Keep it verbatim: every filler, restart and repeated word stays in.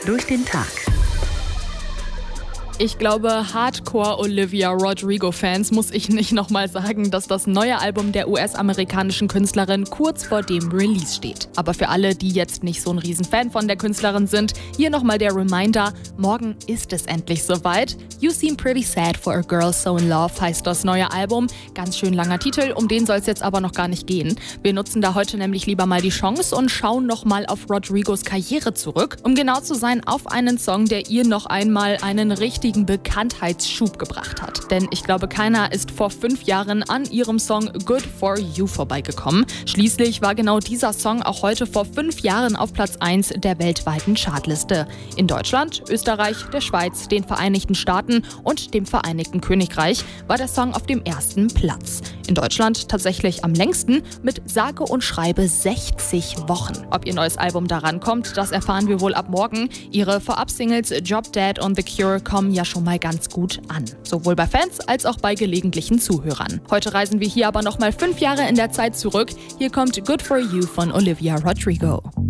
durch den Tag. Ich glaube, Hardcore-Olivia Rodrigo-Fans muss ich nicht nochmal sagen, dass das neue Album der U S-amerikanischen Künstlerin kurz vor dem Release steht. Aber für alle, die jetzt nicht so ein Riesenfan von der Künstlerin sind, hier nochmal der Reminder, morgen ist es endlich soweit. You Seem Pretty Sad for a Girl So in Love heißt das neue Album. Ganz schön langer Titel, um den soll es jetzt aber noch gar nicht gehen. Wir nutzen da heute nämlich lieber mal die Chance und schauen nochmal auf Rodrigos Karriere zurück. Um genau zu sein, auf einen Song, der ihr noch einmal einen richtigen Bekanntheitsschub gebracht hat. Denn ich glaube, keiner ist vor fünf Jahren an ihrem Song Good For You vorbeigekommen. Schließlich war genau dieser Song auch heute vor fünf Jahren auf Platz eins der weltweiten Chartliste. In Deutschland, Österreich, der Schweiz, den Vereinigten Staaten und dem Vereinigten Königreich war der Song auf dem ersten Platz. In Deutschland tatsächlich am längsten mit sage und schreibe sechzig Wochen. Ob ihr neues Album da rankommt, das erfahren wir wohl ab morgen. Ihre Vorab-Singles Job Dad und The Cure kommen ja schon mal ganz gut an. Sowohl bei Fans als auch bei gelegentlichen Zuhörern. Heute reisen wir hier aber noch mal fünf Jahre in der Zeit zurück. Hier kommt Good For You von Olivia Rodrigo.